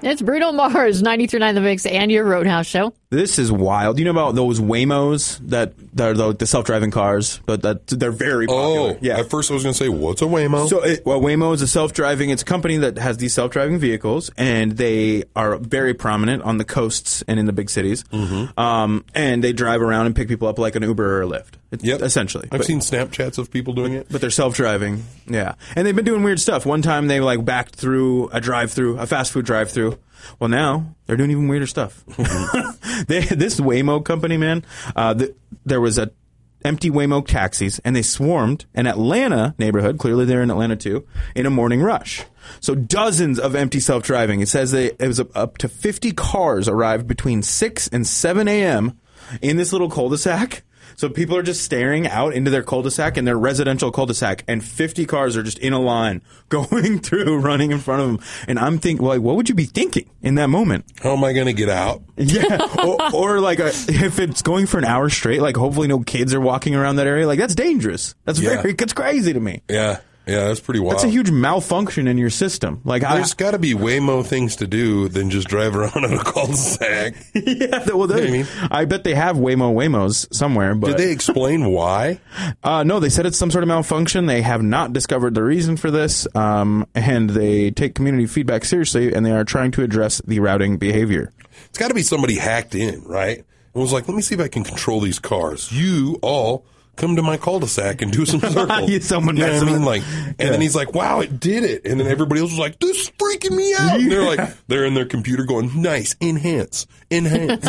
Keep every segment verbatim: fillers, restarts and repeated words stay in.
It's Bruno Mars, ninety-three point nine The Mix, and your Roadhouse show. This is wild. You know about those Waymos that are the, the self-driving cars, but that they're very popular. Oh, yeah. At first I was going to say, what's a Waymo? So, it, well, Waymo is a self-driving. It's a company that has these self-driving vehicles, and they are very prominent on the coasts and in the big cities. Mm-hmm. Um, and they drive around and pick people up like an Uber or a Lyft. It's, yep. Essentially. I've but, seen Snapchats of people doing it. But they're self-driving. Yeah. And they've been doing weird stuff. One time they like backed through a drive-through, a fast food drive-through. Well, now they're doing even weirder stuff. they, this Waymo company, man, uh, the, there was a empty Waymo taxis, and they swarmed an Atlanta neighborhood. Clearly, they're in Atlanta too. In a morning rush, so dozens of empty self-driving. It says they, it was up to fifty cars arrived between six and seven a.m. in this little cul-de-sac. So people are just staring out into their cul-de-sac, in their residential cul-de-sac, and fifty cars are just in a line going through, running in front of them. And I'm thinking, like, what would you be thinking in that moment? How am I going to get out? Yeah. or, or like, a, if it's going for an hour straight, like, hopefully no kids are walking around that area. Like, that's dangerous. That's Yeah. very, it's crazy to me. Yeah. Yeah, that's pretty wild. That's a huge malfunction in your system. Like, There's I, got to be way more things to do than just drive around in a cul-de-sac. yeah, well, they, You know what I mean? I bet they have Waymo Waymos somewhere. But Did they explain why? Uh, no, they said it's some sort of malfunction. They have not discovered the reason for this, um, and they take community feedback seriously, and they are trying to address the routing behavior. It's got to be somebody hacked in, right? And was like, let me see if I can control these cars. You all come to my cul-de-sac and do some circles. Someone you know what I messing mean? with- Like, and Yeah. then he's like, wow, it did it. And then everybody else was like, this is freaking me out. And they're like, they're in their computer going, nice, enhance, enhance.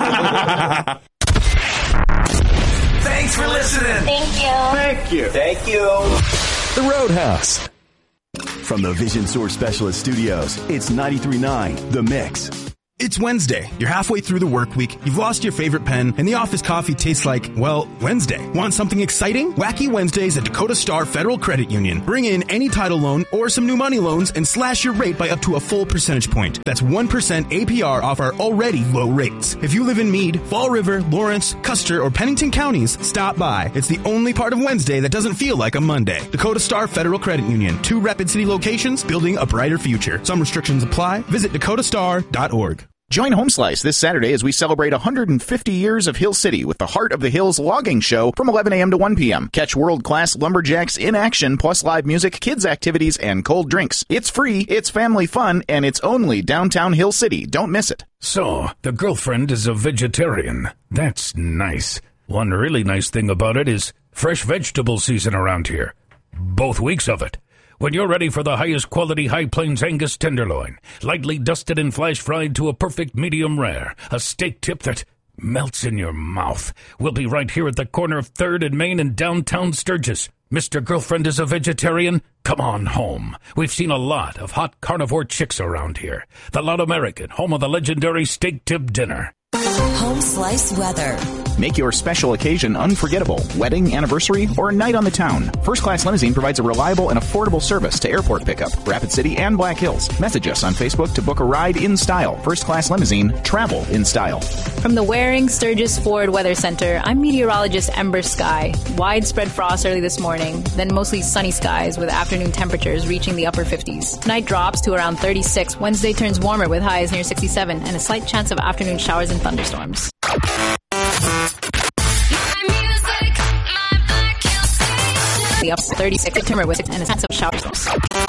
Thanks for listening. Thank you. Thank you. Thank you. The Roadhouse. From the Vision Source Specialist Studios, it's ninety-three point nine The Mix. It's Wednesday. You're halfway through the work week. You've lost your favorite pen, and the office coffee tastes like, well, Wednesday. Want something exciting? Wacky Wednesdays at Dakota Star Federal Credit Union. Bring in any title loan or some new money loans and slash your rate by up to a full percentage point. That's one percent A P R off our already low rates. If you live in Meade, Fall River, Lawrence, Custer, or Pennington counties, stop by. It's the only part of Wednesday that doesn't feel like a Monday. Dakota Star Federal Credit Union. Two Rapid City locations, building a brighter future. Some restrictions apply. Visit dakota star dot org. Join Homeslice this Saturday as we celebrate one hundred fifty years of Hill City with the Heart of the Hills logging show from eleven a.m. to one p.m. Catch world-class lumberjacks in action, plus live music, kids' activities, and cold drinks. It's free, it's family fun, and it's only downtown Hill City. Don't miss it. So, the girlfriend is a vegetarian. That's nice. One really nice thing about it is fresh vegetable season around here. Both weeks of it. When you're ready for the highest quality High Plains Angus tenderloin, lightly dusted and flash fried to a perfect medium rare, a steak tip that melts in your mouth. We'll be right here at the corner of third and Main in downtown Sturgis. Mister Girlfriend is a vegetarian? Come on home. We've seen a lot of hot carnivore chicks around here. The Loud American, home of the legendary steak tip dinner. Home Slice weather. Make your special occasion unforgettable. Wedding, anniversary, or a night on the town. First Class Limousine provides a reliable and affordable service to airport pickup, Rapid City, and Black Hills. Message us on Facebook to book a ride in style. First Class Limousine, travel in style. From the Waring Sturgis Ford Weather Center, I'm meteorologist Ember Sky. Widespread frost early this morning, then mostly sunny skies with afternoon temperatures reaching the upper fifties. Tonight drops to around thirty-six. Wednesday turns warmer with highs near sixty-seven and a slight chance of afternoon showers and thunderstorms. The up thirty-six September with and a chance of showers.